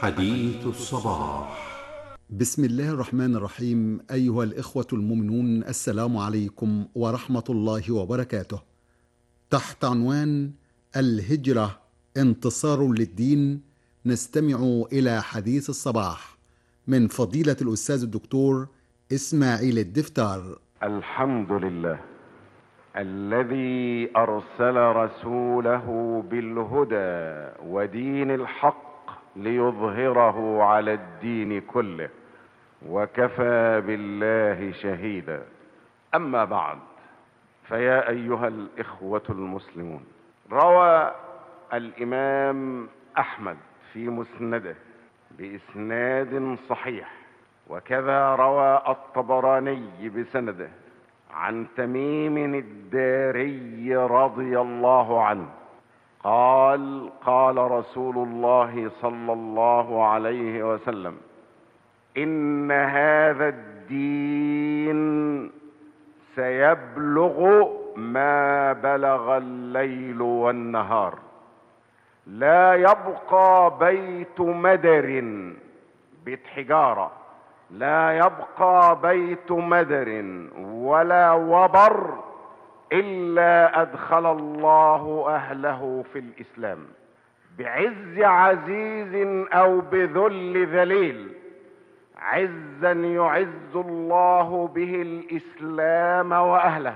حديث الصباح. بسم الله الرحمن الرحيم. أيها الإخوة المؤمنون، السلام عليكم ورحمة الله وبركاته. تحت عنوان الهجرة انتصار للدين، نستمع إلى حديث الصباح من فضيلة الأستاذ الدكتور إسماعيل الدفتار. الحمد لله الذي أرسل رسوله بالهدى ودين الحق ليظهره على الدين كله، وكفى بالله شهيدا. أما بعد، فيا أيها الإخوة المسلمون، روى الإمام أحمد في مسنده بإسناد صحيح، وكذا روى الطبراني بسنده عن تميم الداري رضي الله عنه قال: قال رسول الله صلى الله عليه وسلم: إن هذا الدين سيبلغ ما بلغ الليل والنهار، لا يبقى بيت مدر، بيت حجارة، لا يبقى بيت مدر ولا وبر إلا أدخل الله أهله في الإسلام، بعز عزيز أو بذل ذليل، عزا يعز الله به الإسلام وأهله،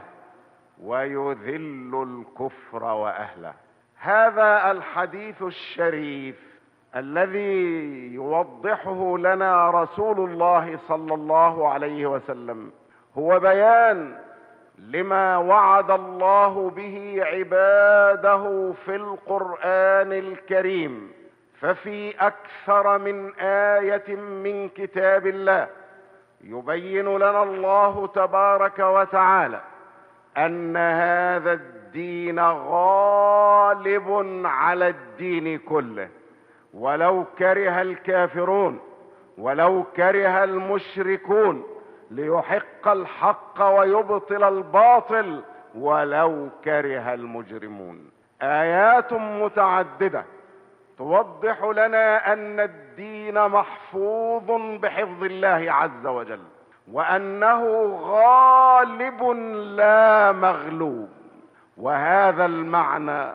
ويذل الكفر وأهله. هذا الحديث الشريف الذي يوضحه لنا رسول الله صلى الله عليه وسلم هو بيان لما وعد الله به عباده في القرآن الكريم. ففي أكثر من آية من كتاب الله يبين لنا الله تبارك وتعالى أن هذا الدين غالب على الدين كله، ولو كره الكافرون ولو كره المشركون، ليحق الحق ويبطل الباطل ولو كره المجرمون. آيات متعددة توضح لنا أن الدين محفوظ بحفظ الله عز وجل، وأنه غالب لا مغلوب. وهذا المعنى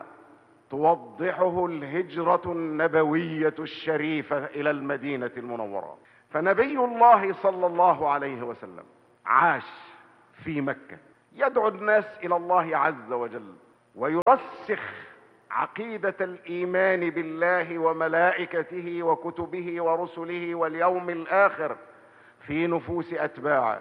توضحه الهجرة النبوية الشريفة إلى المدينة المنورة. فنبي الله صلى الله عليه وسلم عاش في مكة يدعو الناس إلى الله عز وجل، ويرسخ عقيدة الإيمان بالله وملائكته وكتبه ورسله واليوم الآخر في نفوس أتباعه،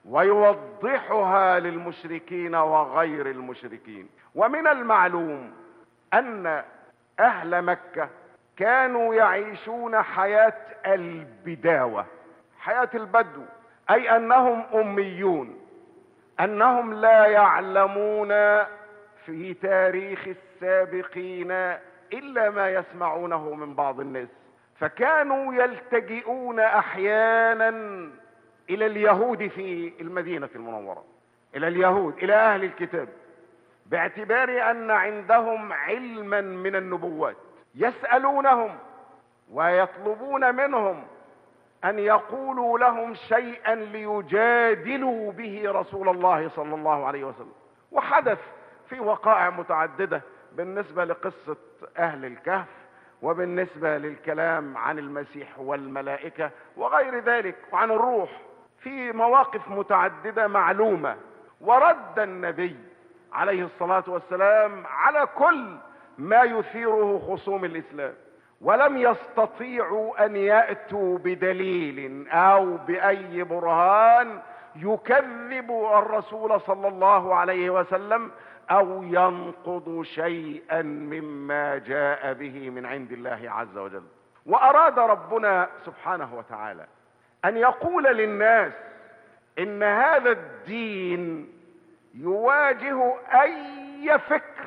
ويوضحها للمشركين وغير المشركين. ومن المعلوم أن أهل مكة كانوا يعيشون حياة البداوة، حياة البدو، أي أنهم أميون، أنهم لا يعلمون في تاريخ السابقين إلا ما يسمعونه من بعض الناس، فكانوا يلتجئون أحيانا إلى اليهود في المدينة المنورة، إلى اليهود، إلى أهل الكتاب، باعتبار أن عندهم علما من النبوات، يسألونهم ويطلبون منهم أن يقولوا لهم شيئا ليجادلوا به رسول الله صلى الله عليه وسلم. وحدث في وقائع متعددة بالنسبة لقصة أهل الكهف، وبالنسبة للكلام عن المسيح والملائكة وغير ذلك، وعن الروح، في مواقف متعددة معلومة. ورد النبي عليه الصلاة والسلام على كل ما يثيره خصوم الإسلام، ولم يستطيعوا أن يأتوا بدليل أو بأي برهان يكذب الرسول صلى الله عليه وسلم أو ينقض شيئا مما جاء به من عند الله عز وجل. وأراد ربنا سبحانه وتعالى أن يقول للناس إن هذا الدين يواجه أي فكر،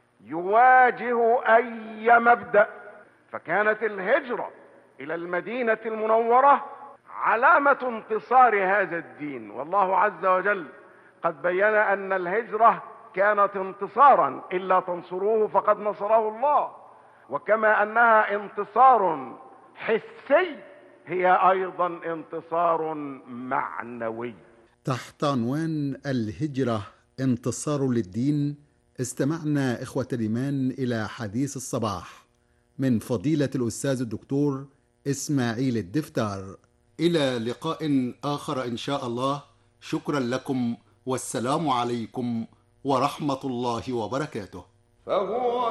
يواجه أي مبدأ. فكانت الهجرة إلى المدينة المنورة علامة انتصار هذا الدين، والله عز وجل قد بين أن الهجرة كانت انتصارا، إلا تنصروه فقد نصره الله. وكما أنها انتصار حسي هي ايضا انتصار معنوي. تحت عنوان الهجرة انتصار للدين، استمعنا إخوة الإيمان إلى حديث الصباح من فضيلة الأستاذ الدكتور إسماعيل الدفتار. إلى لقاء آخر إن شاء الله. شكرا لكم، والسلام عليكم ورحمة الله وبركاته.